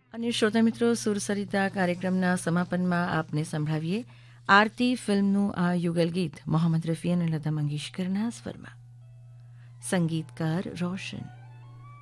અને શ્રોતા મિત્રો, સુરસરિતા કાર્યક્રમના સમાપનમાં આપને સંભળાવીએ આરતી ફિલ્મનું આ યુગલ ગીત મોહમ્મદ રફી અને લતા મંગેશકરના સ્વરમાં. સંગીતકાર રોશન.